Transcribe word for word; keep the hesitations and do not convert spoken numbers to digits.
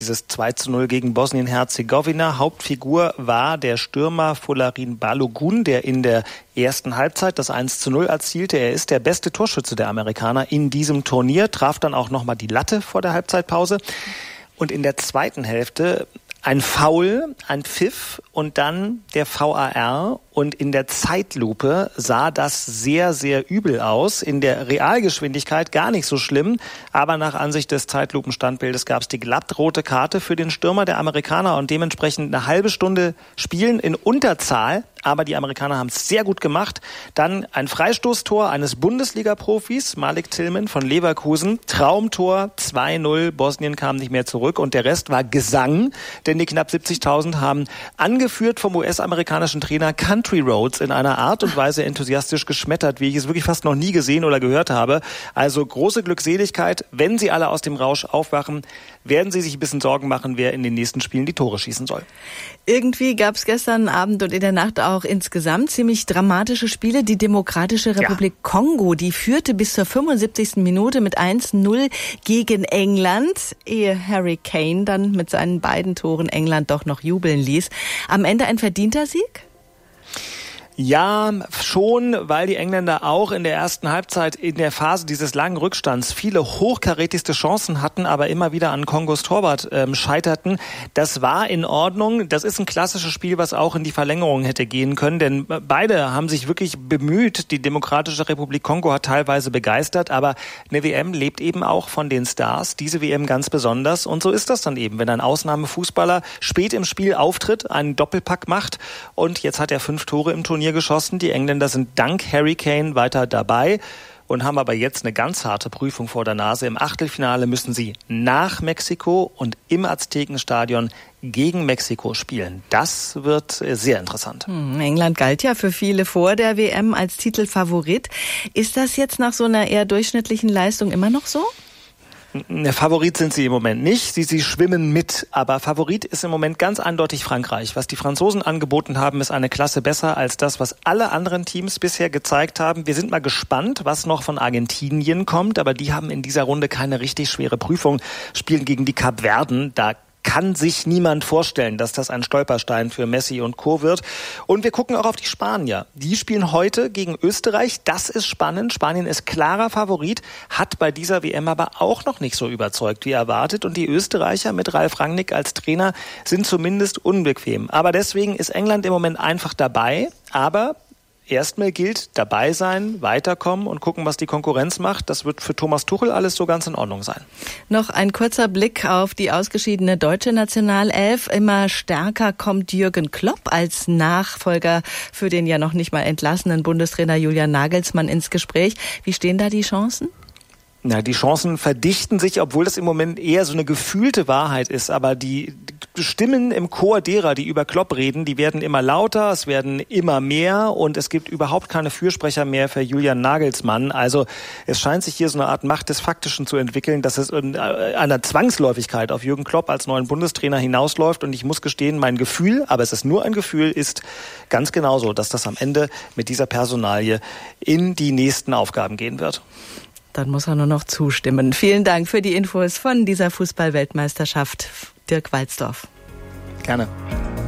Dieses zwei zu null gegen Bosnien-Herzegowina. Hauptfigur war der Stürmer Folarin Balogun, der in der ersten Halbzeit das eins zu null erzielte. Er ist der beste Torschütze der Amerikaner in diesem Turnier, traf dann auch nochmal die Latte vor der Halbzeitpause. Und in der zweiten Hälfte ein Foul, ein Pfiff und dann der V A R. Und in der Zeitlupe sah das sehr, sehr übel aus. In der Realgeschwindigkeit gar nicht so schlimm. Aber nach Ansicht des Zeitlupenstandbildes gab es die glattrote Karte für den Stürmer der Amerikaner und dementsprechend eine halbe Stunde Spielen in Unterzahl. Aber die Amerikaner haben es sehr gut gemacht. Dann ein Freistoßtor eines Bundesliga-Profis, Malik Tillman von Leverkusen. Traumtor, zwei null. Bosnien kam nicht mehr zurück. Und der Rest war Gesang, denn die knapp siebzigtausend haben angeführt vom U S-amerikanischen Trainer Country Roads in einer Art und Weise enthusiastisch geschmettert, wie ich es wirklich fast noch nie gesehen oder gehört habe. Also große Glückseligkeit. Wenn sie alle aus dem Rausch aufwachen, werden sie sich ein bisschen Sorgen machen, wer in den nächsten Spielen die Tore schießen soll. Irgendwie gab es gestern Abend und in der Nacht auch insgesamt ziemlich dramatische Spiele. Die Demokratische Republik ja. Kongo, die führte bis zur fünfundsiebzigsten Minute mit eins null gegen England, ehe Harry Kane dann mit seinen beiden Toren England doch noch jubeln ließ. Am Ende ein verdienter Sieg? Ja, schon, weil die Engländer auch in der ersten Halbzeit in der Phase dieses langen Rückstands viele hochkarätigste Chancen hatten, aber immer wieder an Kongos Torwart ähm, scheiterten. Das war in Ordnung. Das ist ein klassisches Spiel, was auch in die Verlängerung hätte gehen können, denn beide haben sich wirklich bemüht. Die Demokratische Republik Kongo hat teilweise begeistert, aber eine W M lebt eben auch von den Stars, diese W M ganz besonders. Und so ist das dann eben, wenn ein Ausnahmefußballer spät im Spiel auftritt, einen Doppelpack macht und jetzt hat er fünf Tore im Turnier geschossen. Die Engländer sind dank Harry Kane weiter dabei und haben aber jetzt eine ganz harte Prüfung vor der Nase. Im Achtelfinale müssen sie nach Mexiko und im Aztekenstadion gegen Mexiko spielen. Das wird sehr interessant. Hm, England galt ja für viele vor der W M als Titelfavorit. Ist das jetzt nach so einer eher durchschnittlichen Leistung immer noch so? Favorit sind sie im Moment nicht. Sie, sie schwimmen mit. Aber Favorit ist im Moment ganz eindeutig Frankreich. Was die Franzosen angeboten haben, ist eine Klasse besser als das, was alle anderen Teams bisher gezeigt haben. Wir sind mal gespannt, was noch von Argentinien kommt. Aber die haben in dieser Runde keine richtig schwere Prüfung. Spielen gegen die Kapverden. Da kann sich niemand vorstellen, dass das ein Stolperstein für Messi und Co. wird. Und wir gucken auch auf die Spanier. Die spielen heute gegen Österreich. Das ist spannend. Spanien ist klarer Favorit, hat bei dieser W M aber auch noch nicht so überzeugt wie erwartet. Und die Österreicher mit Ralf Rangnick als Trainer sind zumindest unbequem. Aber deswegen ist England im Moment einfach dabei. Aber erstmal gilt, dabei sein, weiterkommen und gucken, was die Konkurrenz macht. Das wird für Thomas Tuchel alles so ganz in Ordnung sein. Noch ein kurzer Blick auf die ausgeschiedene deutsche Nationalelf. Immer stärker kommt Jürgen Klopp als Nachfolger für den ja noch nicht mal entlassenen Bundestrainer Julian Nagelsmann ins Gespräch. Wie stehen da die Chancen? Na, die Chancen verdichten sich, obwohl das im Moment eher so eine gefühlte Wahrheit ist. Aber die Stimmen im Chor derer, die über Klopp reden, die werden immer lauter, es werden immer mehr und es gibt überhaupt keine Fürsprecher mehr für Julian Nagelsmann. Also es scheint sich hier so eine Art Macht des Faktischen zu entwickeln, dass es in einer Zwangsläufigkeit auf Jürgen Klopp als neuen Bundestrainer hinausläuft. Und ich muss gestehen, mein Gefühl, aber es ist nur ein Gefühl, ist ganz genauso, dass das am Ende mit dieser Personalie in die nächsten Aufgaben gehen wird. Dann muss er nur noch zustimmen. Vielen Dank für die Infos von dieser Fußball-Weltmeisterschaft, Dirk Walzdorf. Gerne.